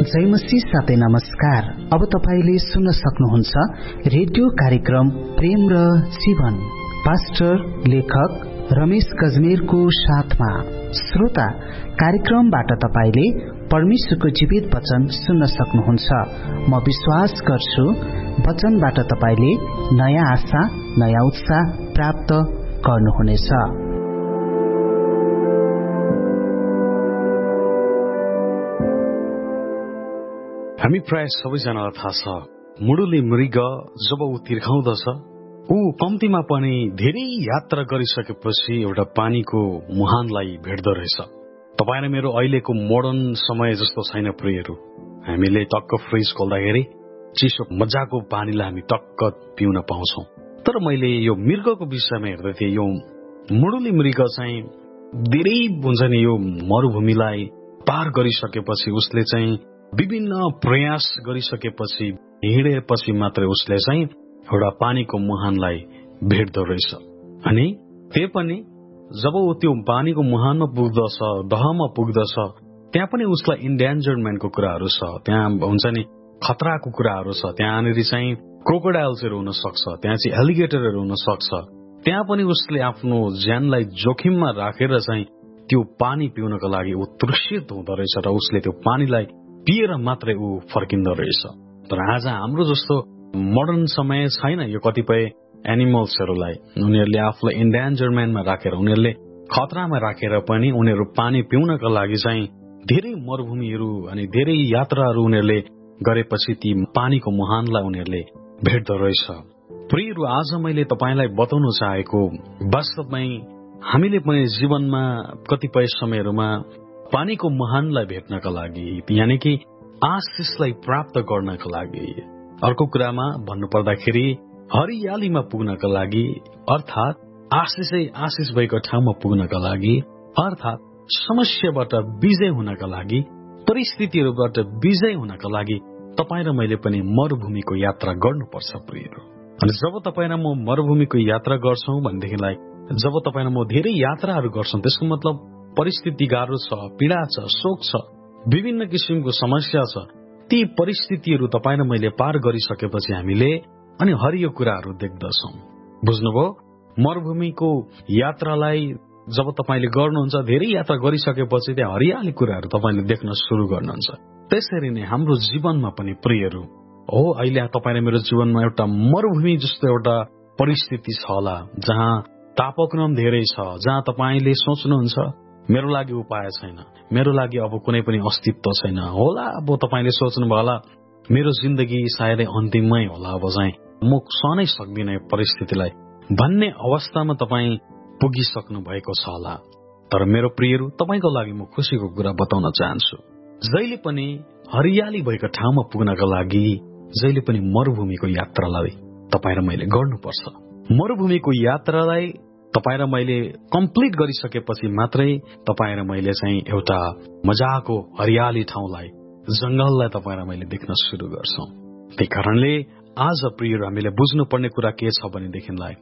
जय मसीह साथै नमस्कार। अब तपाईले सुन्न सक्नुहुन्छ रेडियो कार्यक्रम प्रेम र जीवन पास्टर लेखक रमेश गजमेरको साथमा। श्रोता, कार्यक्रमबाट तपाईले परमेश्वरको जीवित वचन सुन्न सक्नुहुन्छ। म विश्वास गर्छु वचनबाट तपाईले नयाँ आशा, नयाँ उत्साह प्राप्त गर्नुहुनेछ। हामी प्राय सबैजनालाई थाहा छ, मुडुले मृग जब ऊ तिर्खाउँदछ, ऊ कम्तीमा पनि धेरै यात्रा गरिसकेपछि एउटा पानीको मुहानलाई भेट्दो रहेछ। तपाईँ र मेरो अहिलेको मोडर्न समय जस्तो छैन प्रियहरू। हामीले टक्क फ्रिज खोल्दाखेरि चिसो मजाको पानीलाई हामी टक्क पिउन पाउँछौं। तर मैले यो मृगको विषयमा हेर्दै थिएँ। यो मुडुले मृग चाहिँ धेरै हुन्छ नि, यो मरुभूमिलाई पार गरिसकेपछि उसले चाहिँ विभिन्न प्रयास गरिसकेपछि हिँडेपछि मात्रै उसले चाहिँ एउटा पानीको मुहानलाई भेट्दो रहेछ। अनि त्यही पनि जब ऊ त्यो पानीको मुहानमा पुग्दछ, दहमा पुग्दछ, त्यहाँ पनि उसलाई इन्डेन्जरमेन्टको कुराहरू छ, त्यहाँ हुन्छ नि खतराको कुराहरू छ। त्यहाँनिर चाहिँ क्रोकोडाइल्सहरू हुन सक्छ, त्यहाँ चाहिँ एलिगेटरहरू हुन सक्छ। त्यहाँ पनि उसले आफ्नो ज्यानलाई जोखिममा राखेर चाहिँ त्यो पानी पिउनको लागि ऊ तृषित हुँदो रहेछ र उसले त्यो पानीलाई पिएर मात्रै ऊ फर्किँदो रहेछ। तर आज हाम्रो जस्तो मोडर्न समय छैन। यो कतिपय एनिमल्सहरूलाई उनीहरूले आफूलाई इन्डेन्जरमेन्टमा राखेर, उनीहरूले खतरामा राखेर पनि उनीहरू पानी पिउनका लागि चाहिँ धेरै मरुभूमिहरू अनि धेरै यात्राहरू उनीहरूले गरेपछि ती पानीको मुहानलाई उनीहरूले भेट्दो रहेछ। प्रियहरू, आज मैले तपाईलाई बताउन चाहेको वास्तवमै हामीले पनि जीवनमा कतिपय समयहरूमा पानीको मुहानलाई भेट्नका लागि, यानि कि आशिषलाई प्राप्त गर्नका लागि, अर्को कुरामा भन्नुपर्दाखेरि हरियालीमा पुग्नका लागि, अर्थात आशिषै आशिष भएको ठाउँमा पुग्नका लागि, अर्थात समस्याबाट विजय हुनका लागि, परिस्थितिहरूबाट विजय हुनका लागि तपाईँ र मैले पनि मरुभूमिको यात्रा गर्नुपर्छ प्रियहरू। अनि जब तपाईँ र म मरुभूमिको यात्रा गर्छौं भनेदेखिलाई, जब तपाईँ र म धेरै यात्राहरू गर्छौं, त्यसको मतलब परिस्थिति गाह्रो छ, पीडा छ, शोक छ, विभिन्न किसिमको समस्या छ। ती परिस्थितिहरू तपाईँ र मैले पार गरिसकेपछि हामीले अनि हरियो कुराहरू देख्दछौं। बुझ्नुभयो? मरुभूमिको यात्रालाई जब तपाईले गर्नुहुन्छ, धेरै यात्रा गरिसकेपछि त्यहाँ हरियाली कुराहरू तपाईले देख्न सुरु गर्नुहुन्छ। त्यसरी नै हाम्रो जीवनमा पनि प्रियहरू हो, अहिले तपाईँ र मेरो जीवनमा एउटा मरुभूमि जस्तो एउटा परिस्थिति छ होला, जहाँ तापक्रम धेरै छ, जहाँ तपाईले सोच्नुहुन्छ मेरो लागि उपाय छैन, मेरो लागि अब कुनै पनि अस्तित्व छैन होला। अब तपाईले सोच्नुभयो होला मेरो जिन्दगी सायदै अन्तिममै होला, अब चाहिँ म सहनै सक्दिनँ यो परिस्थितिलाई भन्ने अवस्थामा तपाईँ पुगिसक्नु भएको छ होला। तर मेरो प्रियहरू, तपाईको लागि म खुसीको कुरा बताउन चाहन्छु। जहिले पनि हरियाली भएको ठाउँमा पुग्नका लागि जहिले पनि मरुभूमिको यात्रालाई तपाईँ र मैले गर्नुपर्छ। मरुभूमिको यात्रालाई तपाईँ र मैले कम्प्लिट गरिसकेपछि मात्रै तपाईँ र मैले चाहिँ एउटा मजाको हरियाली ठाउँलाई, जंगललाई तपाईँ र मैले देख्न सुरु गर्छौं। त्यही कारणले आज प्रियहरू, हामीले बुझ्नुपर्ने कुरा के छ भनेदेखिलाई,